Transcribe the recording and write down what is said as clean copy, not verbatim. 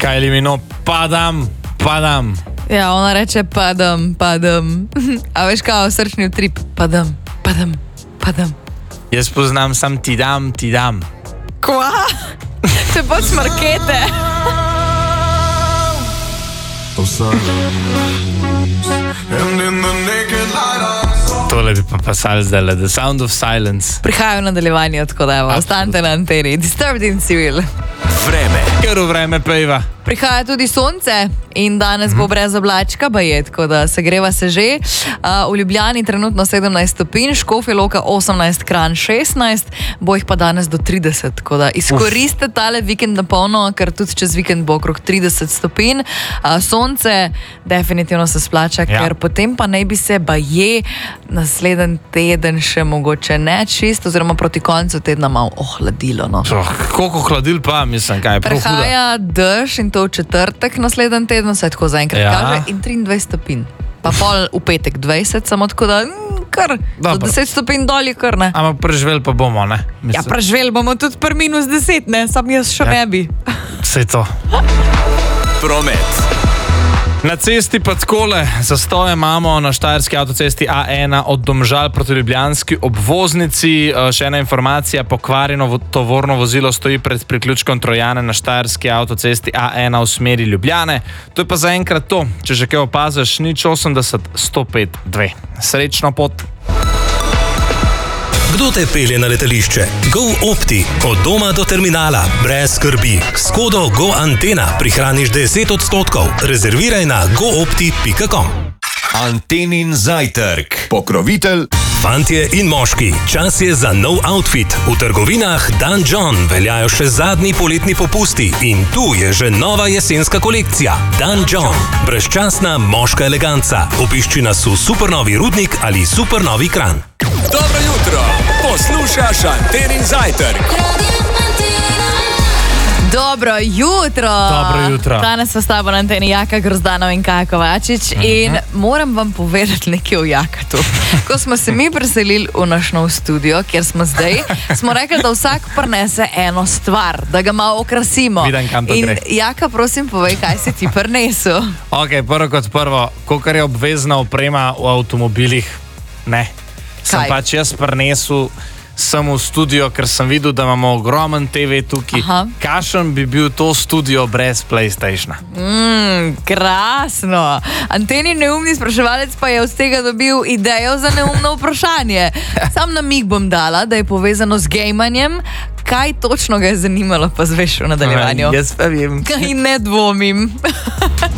Kylie Minogue, padam. Ja, ona reče padam. A veš kao, srčni utrip, padam. Jaz poznam sam ti dam. Kva? To je pač markete. Tole bi pa pasali zdaj, The Sound of Silence. Prihajajo v nadaljevanju, tako da ostanite na anteni. Disturbed in Civil. Ker v vreme pejva. Prihaja tudi sonce in danes bo brez oblačka, tako da segreva se že. V Ljubljani trenutno 17 stopinj, Škofja Loka 18, Kranj 16, bo jih pa danes do 30, tako da izkoriste tale vikend na polno, ker tudi čez vikend bo okrog 30 stopinj. Sonce definitivno se splača, ker potem pa naj bi se baje naslednji teden še mogoče ne čist, oziroma proti koncu tedna malo ohladilo. No. Koliko hladil pa, mislim, kaj je prav huda? Prehaja dež in to v četrtek naslednji teden, saj tako zaenkrat kaže, in 23 stopinj. Pa pol v petek 20, samo tako da kar, do 10 stopinj dol je kar, ne? Ampak preživeli pa bomo, ne? Ja, preživeli bomo tudi pri -10, ne? Sam jaz še ne bi. Vse to. Promet. Na cesti pa takole, zastoje imamo na štajerski avtocesti A1 od Domžal proti ljubljanski obvoznici. Še ena informacija, pokvarjeno tovorno vozilo stoji pred priključkom Trojane na štajerski avtocesti A1 v smeri Ljubljane. To je pa zaenkrat to. Če že kaj opaziš, 080 105 2. Srečno pot! Kdo te pelje na letališče? GoOpti. Od doma do terminala. Brez skrbi. S kodo GoAntena prihraniš 10%. Rezerviraj na goopti.com. Antenin zajtrk. Pokrovitelj. Fantje in moški, čas je za nov outfit. V trgovinah Dan John veljajo še zadnji poletni popusti in tu je že nova jesenska kolekcija. Dan John. Brezčasna moška eleganca. Obišči nas v Supernovi Rudnik ali Supernovi Kranj. Dobro jutro. Poslušaš Antenin zajtrk. Dobro jutro. Danes pa s tabo na anteni Jaka Grozdanov in Kaja Kovačič in moram vam povedati nekaj o Jakatu. Ko smo se mi preselili v naš nov studio, kjer smo zdaj, smo rekli, da vsak prinese eno stvar, da ga malo okrasimo. Vidim, kam to gre. In Jaka, prosim, povej, kaj si ti prinesel. Ok, prvo kot prvo, kolikor je obvezna oprema v avtomobilih, ne. Sem pač jaz prinesel sem v studio, ker sem videl, da imamo ogromen TV tukaj. Kakšen bi bil to studio brez PlayStationa? Krasno. Anteni neumni spraševalec pa je od tega dobil idejo za neumno vprašanje. Sam namig bom dala, da je povezano z gejmanjem. Kaj točno ga je zanimalo, pa zveš v nadaljevanju? Jaz pa vem. Kaj ne dvomim.